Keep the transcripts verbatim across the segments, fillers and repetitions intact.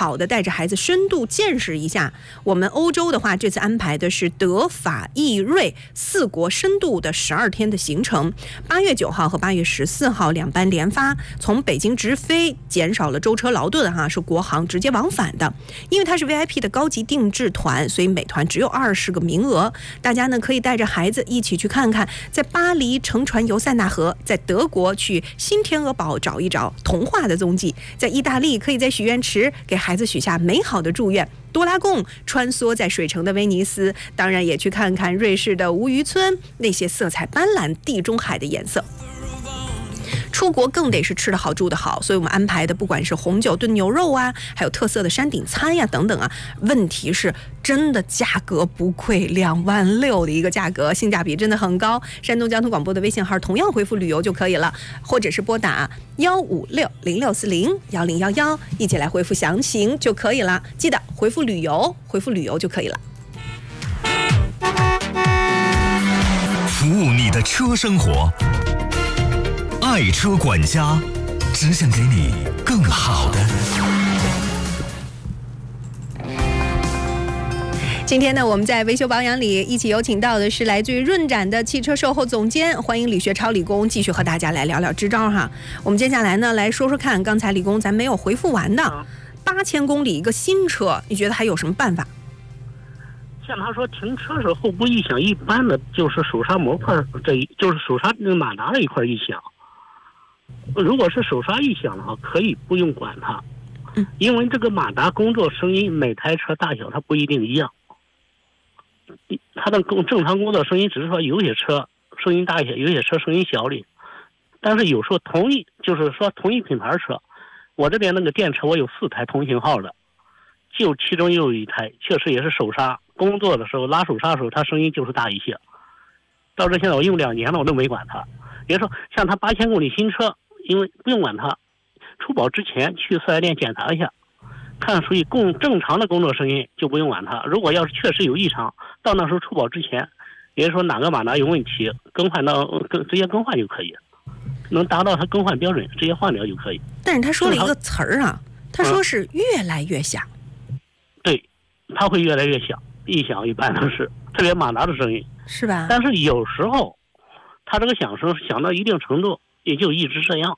好的带着孩子深度见识一下。我们欧洲的话，这次安排的是德法意瑞四国深度的十二天的行程，八月九号和八月十四号两班连发，从北京直飞，减少了舟车劳顿哈，是国航直接往返的。因为它是 V I P 的高级定制团，所以每团只有二十个名额，大家呢可以带着孩子一起去看看，在巴黎乘船游塞纳河，在德国去新天鹅堡找一找童话的踪迹，在意大利可以在许愿池给孩子许下美好的祝愿，多拉贡穿梭在水城的威尼斯，当然也去看看瑞士的吴渔村，那些色彩斑斓地中海的颜色。出国更得是吃得好住得好，所以我们安排的不管是红酒炖牛肉啊，还有特色的山顶餐呀等等啊，问题是真的价格不贵，两万六的一个价格，性价比真的很高。山东交通广播的微信号同样回复旅游就可以了，或者是拨打幺五六零六四零幺零幺幺，一起来回复详情就可以了。记得回复旅游，回复旅游就可以了。 服务你的车生活。爱车管家，只想给你更好的。 今天呢，我们在维修保养里一起有请到的是来自于润展的汽车售后总监，欢迎李学超李工继续和大家来聊聊支招哈。我们接下来呢来说说看，刚才李工咱没有回复完的八千公里一个新车，你觉得还有什么办法？ 像他说停车时候后部异响，一般的就是手刹模块这一，就是手刹那个马达的一块异响。如果是手刹异响的话，可以不用管它，因为这个马达工作声音每台车大小它不一定一样，它的正常工作声音只是说有些车声音大一些，有些车声音小点。但是有时候同一就是说同一品牌车，我这边那个电车我有四台同型号的，就其中又有一台确实也是手刹工作的时候拉手刹的时候，它声音就是大一些。到这现在我用两年了，我都没管它。别说像它八千公里新车，因为不用管它，出保之前去四 S 店检查一下，看属于共正常的工作声音就不用管它。如果要是确实有异常，到那时候出保之前，也就是说哪个马达有问题，更换到更直接更换就可以，能达到它更换标准，直接换掉就可以。 但是他说了一个词儿啊，他说是越来越响。 嗯、对，它会越来越响，异响一般都是特别马达的声音， 是吧？ 但是有时候它这个响声响到一定程度，也就一直这样。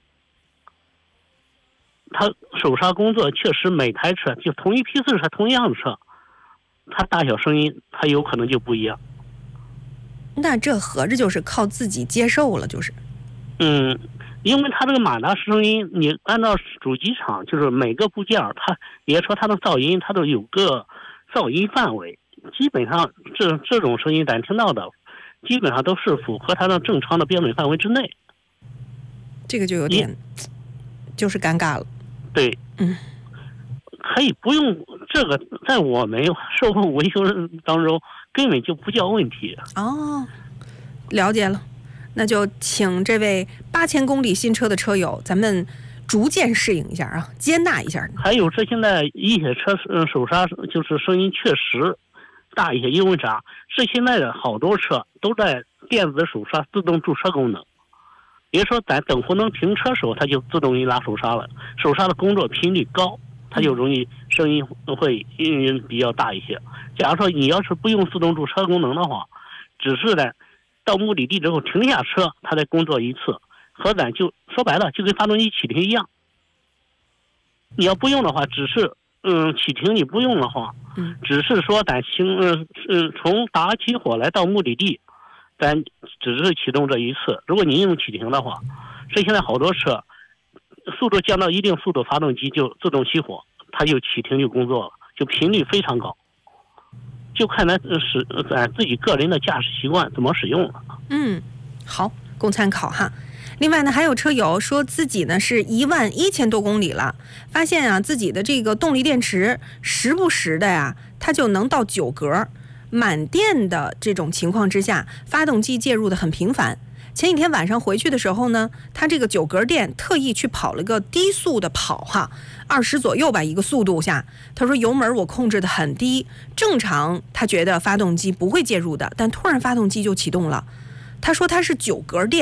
它手刹工作确实每台车就同一批次车同样的车，它大小声音它有可能就不一样。 那这合着就是靠自己接受了，就是。 嗯，因为它这个马达声音，你按照主机厂就是每个部件，它也说它的噪音，它都有个噪音范围，基本上这这种声音咱听到的，基本上都是符合它的正常的标准范围之内。 这个就有点，就是尴尬了。 对， 嗯， 可以不用这个，在我们售后维修当中根本就不叫问题。 哦，了解了，那就请这位八千公里新车的车友，咱们逐渐适应一下啊，接纳一下。 还有这现在一些车手刹就是声音确实大一些，因为啥？是现在的好多车都在电子手刹自动驻车功能。也就是说在等红灯停车时候它就自动一拉手刹了，手刹的工作频率高，它就容易声音会音比较大一些。假如说你要是不用自动驻车功能的话，只是在到目的地之后停下车它再工作一次，和咱就说白了就跟发动机启停一样。你要不用的话，只是嗯启停你不用的话，只是说咱行嗯嗯从打起火来到目的地，咱只是启动这一次。如果你用启停的话，所以现在好多车速度降到一定速度，发动机就自动熄火，它就启停就工作了，就频率非常高。就看咱使咱自己个人的驾驶习惯怎么使用了。 嗯，好，供参考哈。另外呢，还有车友说自己呢是一万一千多公里了，发现啊自己的这个动力电池时不时的呀，它就能到九格。满电的这种情况之下，发动机介入的很频繁。前几天晚上回去的时候呢，他这个九格电特意去跑了个低速的跑哈，二十左右吧一个速度下，他说油门我控制的很低，正常他觉得发动机不会介入的，但突然发动机就启动了。他说他是九格电，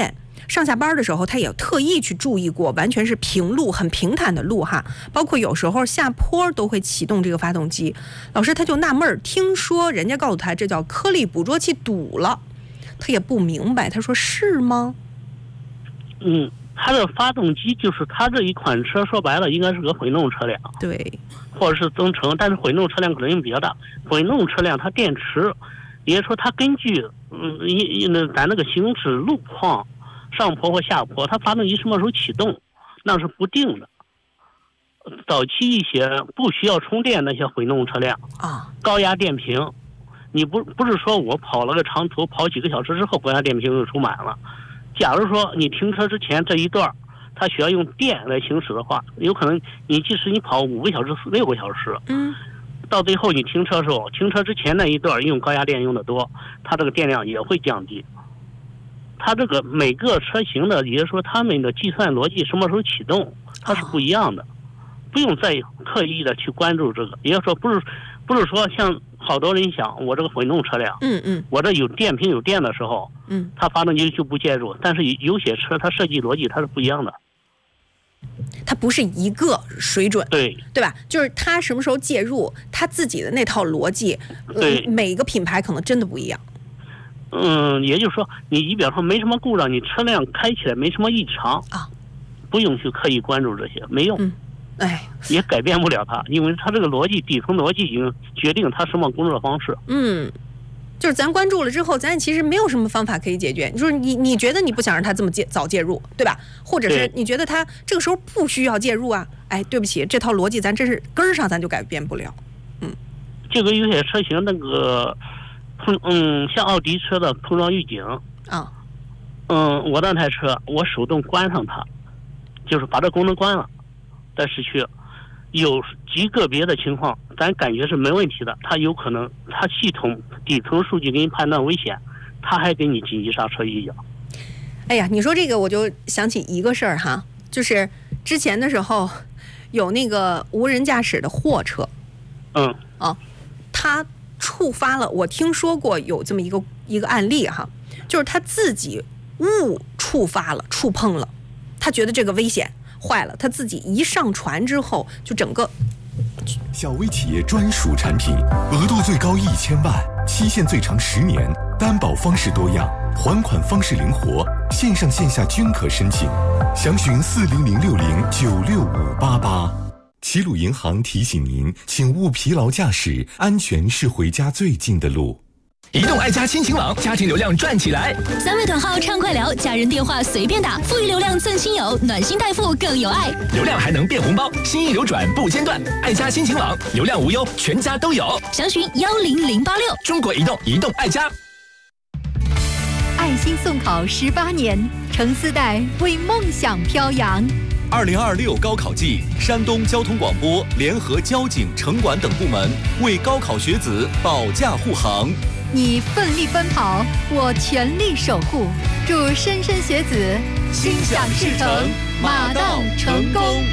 上下班的时候，他也特意去注意过，完全是平路，很平坦的路哈，包括有时候下坡都会启动这个发动机。老师他就纳闷儿，听说人家告诉他这叫颗粒捕捉器堵了，他也不明白，他说是吗？ 嗯，它的发动机就是它这一款车，说白了应该是个混动车辆， 对， 或者是增程，但是混动车辆可能性比较大。混动车辆它电池，也就是说它根据嗯一那咱那个行驶路况，上坡或下坡，它发动机什么时候启动，那是不定的。早期一些不需要充电那些混动车辆啊， 高压电瓶，你不不是说我跑了个长途，跑几个小时之后高压电瓶就充满了。假如说你停车之前这一段它需要用电来行驶的话，有可能你即使你跑五个小时、六个小时， 嗯， 到最后你停车的时候，停车之前那一段用高压电用的多，它这个电量也会降低。它这个每个车型的，也就是说他们的计算逻辑什么时候启动，它是不一样的，不用再刻意的去关注这个。也就是说，不是不是说像好多人想，我这个混动车辆， 嗯嗯， 我这有电瓶有电的时候， 嗯， 它发动机就不介入。但是有些车它设计逻辑它是不一样的， 它不是一个水准， 对对吧？就是它什么时候介入，它自己的那套逻辑， 对、 呃，每个品牌可能真的不一样。 嗯，也就是说，你仪表上没什么故障，你车辆开起来没什么异常啊， 不用去刻意关注这些，没用。 嗯，哎， 也改变不了它，因为它这个逻辑底层逻辑已经决定它什么工作方式。 嗯，就是咱关注了之后，咱其实没有什么方法可以解决。就是你你觉得你不想让他这么介早介入，对吧？或者是你觉得他这个时候不需要介入啊？哎，对不起，这套逻辑咱真是根儿上咱就改变不了。嗯， 这个有些车型那个碰嗯，像奥迪车的碰撞预警啊， 嗯，我那台车我手动关上它，就是把这功能关了。在市区有极个别的情况咱感觉是没问题的，它有可能它系统底层数据给你判断危险，它还给你紧急刹车一脚。 哎呀，你说这个我就想起一个事儿哈，就是之前的时候有那个无人驾驶的货车， 嗯啊，它触发了，我听说过有这么一个一个案例哈，就是他自己误触发了触碰了，他觉得这个危险坏了，他自己一上船之后就整个小微企业专属产品，额度最高一千万，期限最长十年，担保方式多样，还款方式灵活，线上线下均可申请，详询四零零六零九六五八八。齐鲁银行提醒您，请勿疲劳驾驶，安全是回家最近的路。 移动爱家亲情网，家庭流量赚起来！ 三位短号畅快聊，家人电话随便打，富裕流量赠亲友，暖心代付更有爱， 流量还能变红包，心意流转不间断。爱家亲情网，流量无忧，全家都有。 详询幺零零八六。 中国移动，移动爱家。 爱心送考十八年，程思代为梦想飘扬。 二零二六高考季，山东交通广播联合交警、城管等部门为高考学子保驾护航。 你奋力奔跑，我全力守护，祝莘莘学子心想事成，马到成功。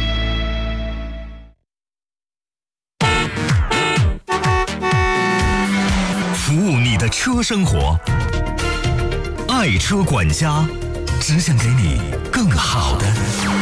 服务你的车生活，爱车管家，只想给你更好的。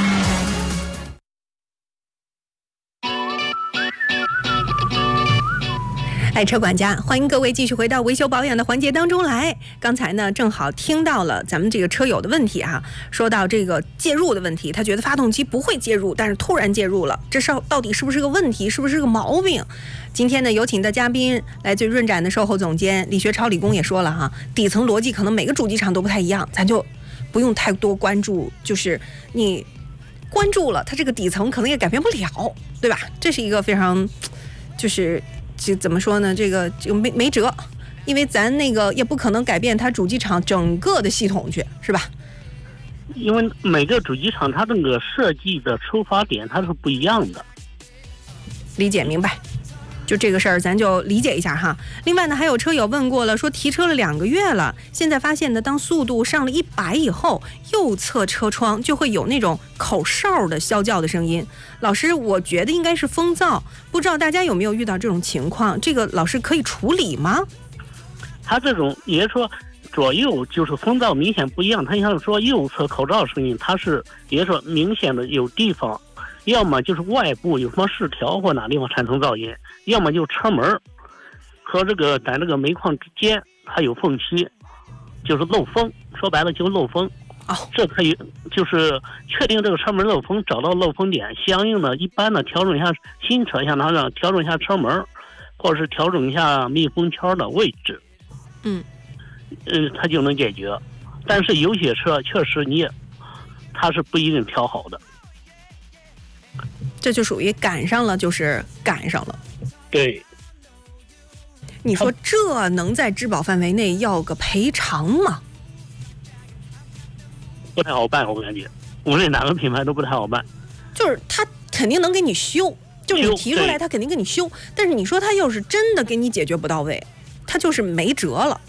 爱车管家，欢迎各位继续回到维修保养的环节当中来。刚才呢，正好听到了咱们这个车友的问题啊，说到这个介入的问题，他觉得发动机不会介入，但是突然介入了，这是到底是不是个问题，是不是个毛病？今天呢，有请的嘉宾来自润展的售后总监李学超李工也说了哈，底层逻辑可能每个主机厂都不太一样，咱就不用太多关注，就是你关注了，它这个底层可能也改变不了，对吧？这是一个非常就是。这怎么说呢？这个就没没辙，因为咱那个也不可能改变它主机厂整个的系统去，是吧？ 因为每个主机厂它这个设计的出发点它是不一样的。 理解明白，就这个事儿咱就理解一下哈。另外呢，还有车友问过了，说提车了两个月了，现在发现呢，当速度上了一百以后，右侧车窗就会有那种口哨的啸叫的声音。老师，我觉得应该是风噪，不知道大家有没有遇到这种情况？这个老师可以处理吗？ 他这种也就是说， 左右就是风噪明显不一样。它像说右侧口罩声音，它是也说明显的有地方，要么就是外部有什么失调或哪地方产生噪音，要么就车门和这个咱这个煤矿之间还有缝隙，就是漏风。说白了就是漏风。 哦， 这可以就是确定这个车门漏风，找到漏风点，相应的一般的调整一下新车，像它这样调整一下车门，或者是调整一下密封条的位置， 嗯， 嗯，它就能解决。但是有些车确实你它是不一定调好的， 这就属于赶上了，就是赶上了。 对， 你说这能在质保范围内要个赔偿吗？ 不太好办，我感觉无论哪个品牌都不太好办。 就是他肯定能给你修，就是你提出来他肯定给你修，但是你说他要是真的给你解决不到位，他就是没辙了。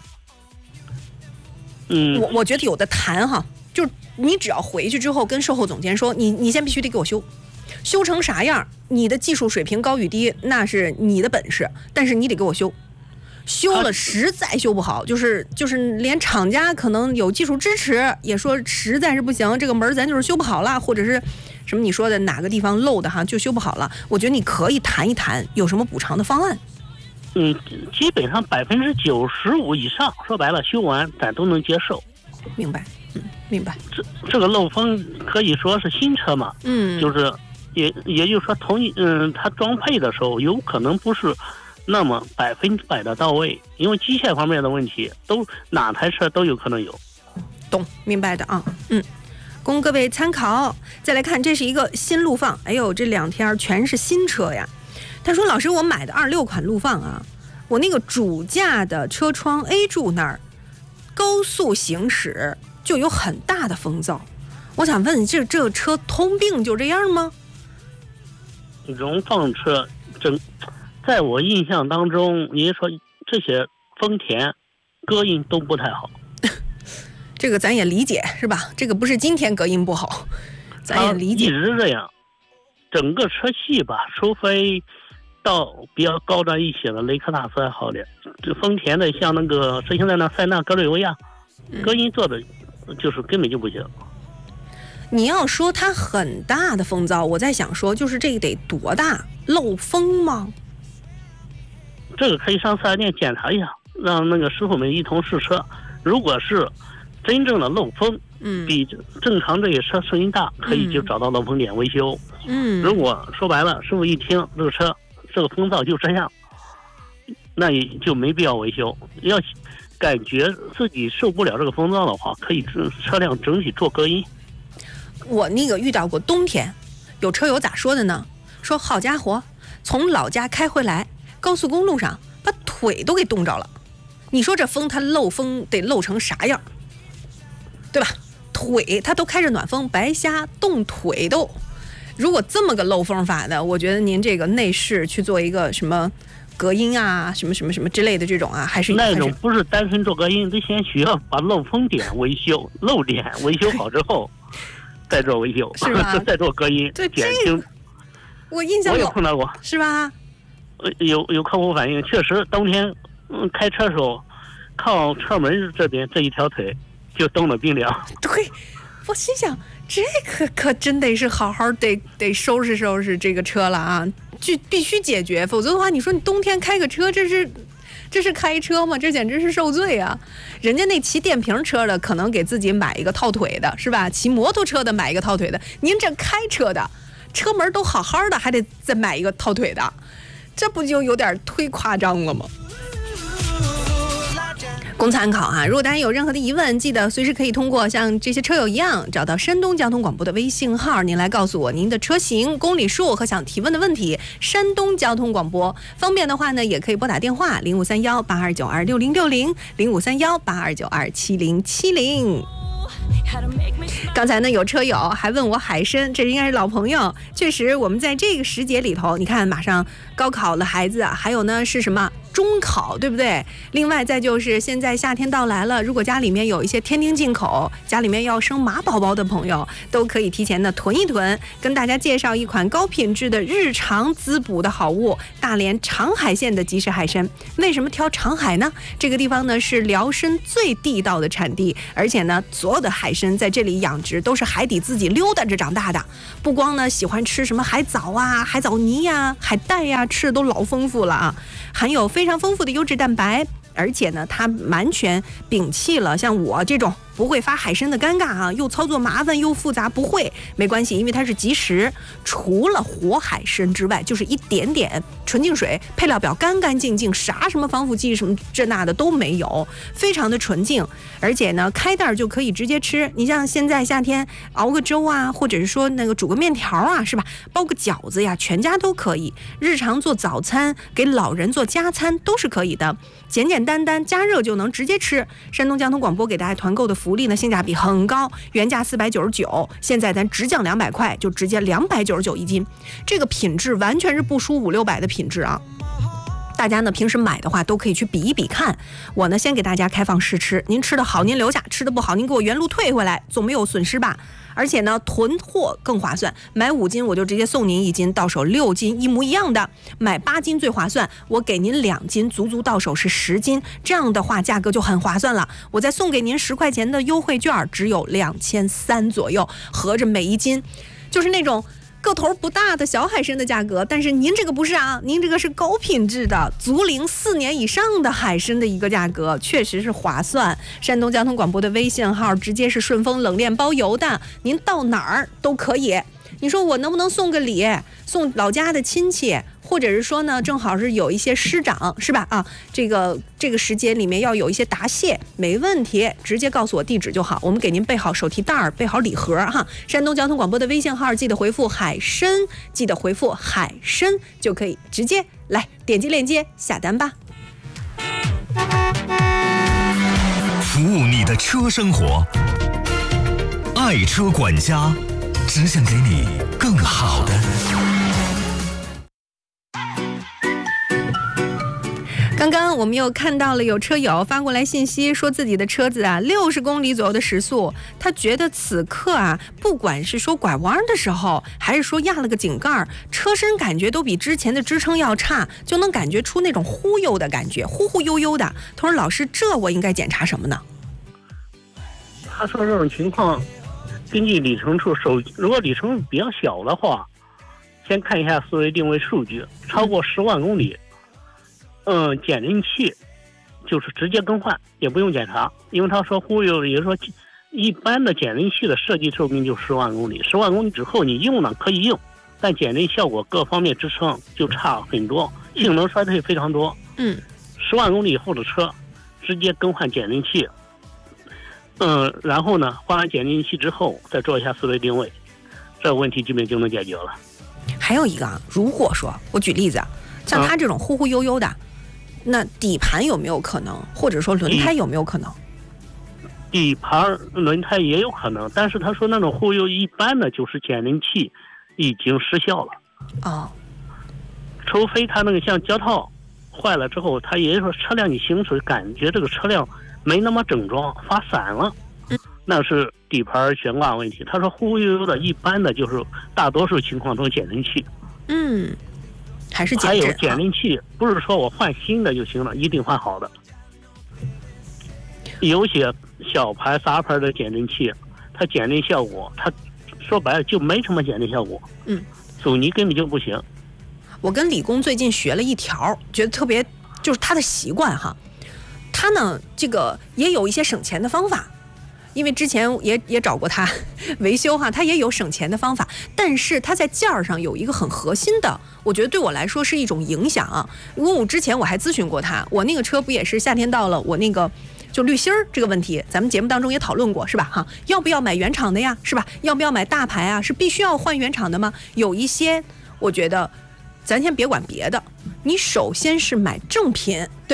嗯， 我我觉得有的谈哈，就是你只要回去之后跟售后总监说，你你先必须得给我修，修成啥样，你的技术水平高与低那是你的本事，但是你得给我修。修了实在修不好，就是就是连厂家可能有技术支持，也说实在是不行，这个门咱就是修不好了，或者是什么你说的哪个地方漏的哈就修不好了。我觉得你可以谈一谈有什么补偿的方案。 嗯，基本上百分之九十五以上，说白了修完咱都能接受。 明白，嗯，明白。 这这个漏风可以说是新车嘛， 嗯， 就是也也就是说同一嗯，它装配的时候有可能不是那么百分之百的到位，因为机械方面的问题，都哪台车都有可能有。 懂，明白的啊，嗯，供各位参考。再来看，这是一个新陆放，哎呦，这两天全是新车呀。他说：“老师，我买的二六款陆放啊，我那个主驾的车窗 A 柱那儿，高速行驶就有很大的风噪。我想问，这这个车通病就这样吗？” 荣放车整。在我印象当中，您说这些丰田隔音都不太好， 这个咱也理解是吧？这个不是今天隔音不好，咱也理解。 一直这样，整个车系吧，除非到比较高端一些的雷克萨斯还好点，这丰田的像那个是现在那塞纳格瑞维亚，隔音做的就是根本就不行。 你要说它很大的风噪，我在想说，就是这个得多大？漏风吗？ 这个可以上四 S 店检查一下，让那个师傅们一同试车。如果是真正的漏风， 嗯， 比正常这些车声音大，可以就找到漏风点维修。 嗯， 如果说白了，师傅一听这个车这个风噪就这样，那也就没必要维修。要感觉自己受不了这个风噪的话，可以车辆整体做隔音。 我那个遇到过冬天，有车友咋说的呢？说好家伙，从老家开回来。高速公路上把腿都给冻着了，你说这风它漏风得漏成啥样，对吧？腿它都开着暖风，白瞎冻腿都。如果这么个漏风法的，我觉得您这个内饰去做一个什么隔音啊，什么什么什么之类的这种啊，还是那种不是单纯做隔音，得先需要把漏风点维修，漏点维修好之后再做维修， 是吧？ 再做隔音， 对， 减轻。 我印象有， 我也碰到过， 是吧？ 有有客户反映，确实冬天嗯开车的时候，靠车门这边这一条腿就冻得冰凉。 对，我心想这个可真得是好好得得收拾收拾这个车了啊，就必须解决，否则的话，你说你冬天开个车，这是这是开车吗？这简直是受罪啊！人家那骑电瓶车的可能给自己买一个套腿的，是吧？骑摩托车的买一个套腿的，您这开车的车门都好好的，还得再买一个套腿的。这不就有点忒夸张了吗？供参考哈，如果大家有任何的疑问，记得随时可以通过像这些车友一样找到山东交通广播的微信号，您来告诉我您的车型、公里数和想提问的问题。山东交通广播方便的话呢，也可以拨打电话零五三幺八二九二六零六零零五三幺八二九二七零七零。 刚才呢有车友还问我海参，这应该是老朋友。确实，我们在这个时节里头，你看马上高考了孩子，还有呢是什么中考，对不对？另外再就是现在夏天到来了，如果家里面有一些天丁进口，家里面要生马宝宝的朋友，都可以提前的囤一囤。跟大家介绍一款高品质的日常滋补的好物——大连长海县的即食海参。为什么挑长海呢？这个地方呢是辽参最地道的产地，而且呢所有的海参在这里养殖都是海底自己溜达着长大的。不光呢喜欢吃什么海藻啊、海藻泥呀、海带呀，吃的都老丰富了啊，含有非常丰富的优质蛋白。而且呢，它完全摒弃了像我这种不会发海参的尴尬啊，又操作麻烦又复杂，不会没关系，因为它是即食，除了活海参之外，就是一点点纯净水，配料表干干净净，啥什么防腐剂什么这那的都没有，非常的纯净。而且呢，开袋就可以直接吃。你像现在夏天熬个粥啊，或者是说那个煮个面条啊，是吧？包个饺子呀，全家都可以。日常做早餐，给老人做加餐都是可以的。简简单单加热就能直接吃。山东交通广播给大家团购的福利呢，性价比很高，原价四百九十九，现在咱直降两百块，就直接两百九十九一斤。这个品质完全是不输五六百的品质啊！大家呢平时买的话都可以去比一比看。我呢先给大家开放试吃，您吃的好您留下，吃的不好您给我原路退回来，总没有损失吧？而且呢，囤货更划算，买五斤我就直接送您一斤，到手六斤一模一样的；买八斤最划算，我给您两斤，足足到手是十斤，这样的话价格就很划算了。我再送给您十块钱的优惠券，只有两千三左右，合着每一斤就是那种个头不大的小海参的价格，但是您这个不是啊，您这个是高品质的足龄四年以上的海参的一个价格，确实是划算。山东交通广播的微信号直接是顺丰冷链包邮的，您到哪儿都可以。你说我能不能送个礼，送老家的亲戚，或者是说呢，正好是有一些师长，是吧？啊，这个这个时间里面要有一些答谢，没问题，直接告诉我地址就好，我们给您备好手提袋儿，备好礼盒哈。山东交通广播的微信号记得回复海参，记得回复海参就可以直接来点击链接下单吧。 服务你的车生活，爱车管家，只想给你更好的。 刚刚我们又看到了有车友发过来信息，说自己的车子啊六十公里左右的时速，他觉得此刻啊，不管是说拐弯的时候，还是说压了个井盖，车身感觉都比之前的支撑要差，就能感觉出那种忽悠的感觉，忽忽悠悠的。他说：“老师，这我应该检查什么呢？” 他说这种情况，根据里程数手，如果里程比较小的话，先看一下思维定位数据，超过十万公里。嗯，减震器就是直接更换，也不用检查，因为他说忽悠，也就是说，一般的减震器的设计寿命就十万公里，十万公里之后你用呢可以用，但减震效果各方面支撑就差很多，性能衰退非常多。 嗯， 十万公里以后的车，直接更换减震器。嗯，然后呢，换完减震器之后再做一下思维定位，这个问题基本就能解决了。 还有一个啊，如果说我举例子，像他这种忽忽悠悠的。嗯，那底盘有没有可能，或者说轮胎有没有可能？ 底盘、轮胎也有可能，但是他说那种忽悠一般的就是减震器已经失效了。 哦， 除非他那个像胶套坏了之后，他也就是说车辆你行驶感觉这个车辆没那么整装，发散了，嗯，那是底盘悬挂问题。他说忽忽悠悠的，一般的就是大多数情况都是减震器。 嗯。还是还有减震器，不是说我换新的就行了，一定换好的。有些小牌、杂牌的减震器，它减震效果，它说白了就没什么减震效果。 嗯， 索尼根本就不行。 我跟李工最近学了一条，觉得特别，就是他的习惯哈。他呢，这个也有一些省钱的方法。因为之前也也找过他维修哈，他也有省钱的方法，但是他在件儿上有一个很核心的，我觉得对我来说是一种影响啊。因为我之前我还咨询过他，我那个车不也是夏天到了，我那个就滤芯儿这个问题，咱们节目当中也讨论过是吧哈？要不要买原厂的呀？是吧？要不要买大牌啊？是必须要换原厂的吗？有一些我觉得，咱先别管别的，你首先是买正品，对吧？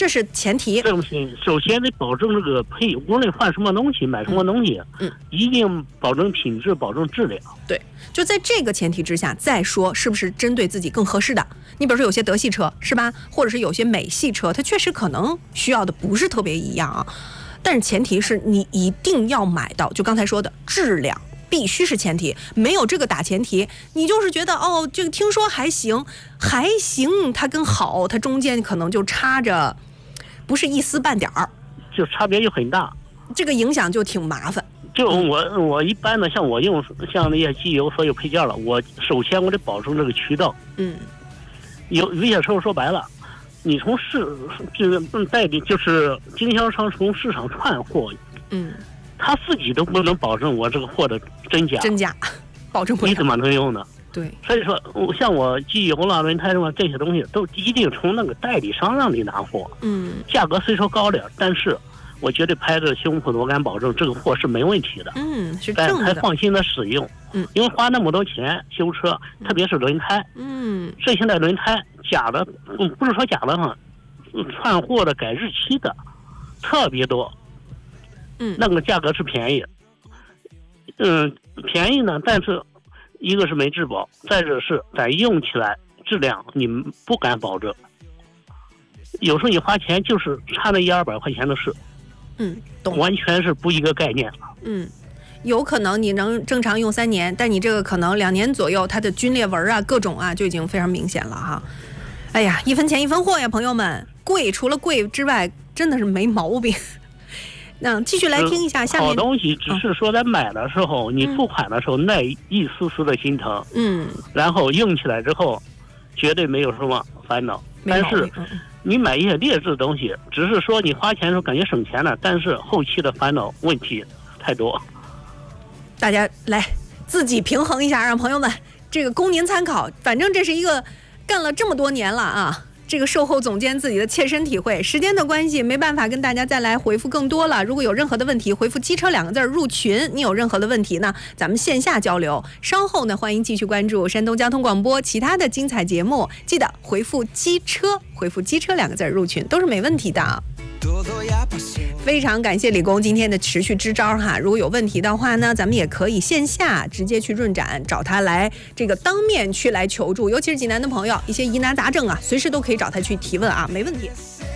这是前提。 这东西首先得保证这个配，无论换什么东西，买什么东西， 嗯， 一定保证品质，保证质量。 对，就在这个前提之下，再说是不是针对自己更合适的。你比如说有些德系车是吧，或者是有些美系车，它确实可能需要的不是特别一样啊。但是前提是你一定要买到，就刚才说的质量。必须是前提，没有这个打前提，你就是觉得哦，这个听说还行，还行，它跟好，它中间可能就差着，不是一丝半点儿， 就差别就很大， 这个影响就挺麻烦。 就我我一般的，像我用像那些机油所有配件了，我首先我得保证这个渠道， 嗯， 有有些时候说白了，你从市就是代理就是经销商从市场串货， 嗯。 他自己都不能保证我这个货的真假， 真假，保证不了。 你怎么能用呢？ 对， 所以说，像我机油啦、轮胎什么这些东西，都一定从那个代理商让你拿货。 嗯， 价格虽说高点，但是我绝对拍着胸脯我敢保证这个货是没问题的。 嗯，是正的，但还放心的使用。 嗯， 因为花那么多钱修车，嗯、特别是轮胎。 嗯，这现在轮胎假的，嗯，不是说假的哈，串货的、改日期的特别多。 嗯， 那个价格是便宜，嗯，便宜呢，但是一个是没质保，再者是咱用起来质量你们不敢保证，有时候你花钱就是差那一二百块钱的事， 嗯，懂， 完全是不一个概念了。 嗯，有可能你能正常用三年，但你这个可能两年左右，它的皲裂纹啊，各种啊就已经非常明显了哈。哎呀，一分钱一分货呀，朋友们，贵除了贵之外，真的是没毛病。那继续来听一下下面。 好东西只是说在买的时候，嗯、你付款的时候那一丝丝的心疼， 嗯， 然后用起来之后，绝对没有什么烦恼。但是你买一些劣质的东西，只是说你花钱的时候感觉省钱了，但是后期的烦恼问题太多。 大家来自己平衡一下，让朋友们这个供您参考。反正这是一个干了这么多年了啊。这个售后总监自己的切身体会，时间的关系没办法跟大家再来回复更多了。如果有任何的问题，回复机车两个字入群。你有任何的问题呢，咱们线下交流。稍后呢，欢迎继续关注山东交通广播其他的精彩节目。记得回复机车，回复机车两个字入群，都是没问题的。非常感谢李工今天的持续支招哈，如果有问题的话呢，咱们也可以线下直接去润展找他来这个当面去来求助，尤其是济南的朋友，一些疑难杂症啊，随时都可以找他去提问啊，没问题。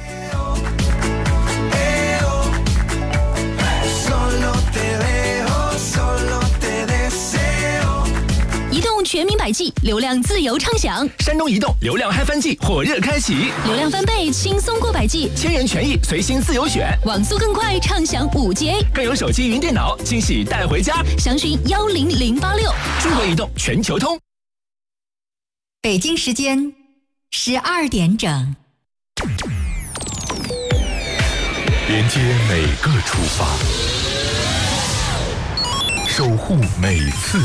移动全民百 G， 流量自由畅享。 山东移动流量嗨翻季火热开启， 流量翻倍，轻松过百 G， 千元权益随心自由选， 网速更快，畅享五 G A， 更有手机云电脑惊喜带回家。 详询幺零零八六。 中国移动全球通。 北京时间十二点整， 连接每个出发，守护每次